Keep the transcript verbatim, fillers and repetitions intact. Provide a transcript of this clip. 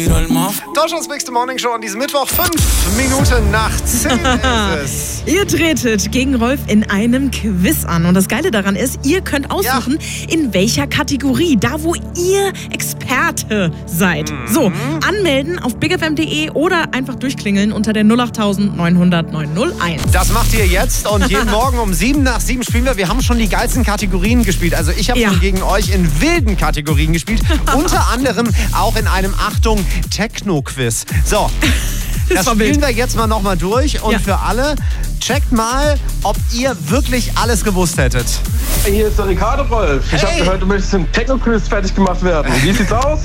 Deutschlands Bigste Morning Show an diesem Mittwoch. Fünf Minuten nach zehn ist es. Ihr tretet gegen Rolf in einem Quiz an. Und das Geile daran ist, ihr könnt aussuchen, ja. in welcher Kategorie, da wo ihr Experte seid. Mhm. So, anmelden auf bigfm punkt de oder einfach durchklingeln unter der null acht neun null null neun null eins. Das macht ihr jetzt und jeden Morgen um sieben nach sieben spielen wir. Wir haben schon die geilsten Kategorien gespielt. Also ich habe ja. schon gegen euch in wilden Kategorien gespielt. Unter anderem auch in einem, Achtung, Techno-Quiz. So, das, das spielen wir jetzt mal nochmal durch. Und ja. für alle, checkt mal, ob ihr wirklich alles gewusst hättet. Hier ist der Ricardo, Rolf. Ich Hey. habe gehört, du möchtest im Techno-Quiz fertig gemacht werden. Wie sieht's aus?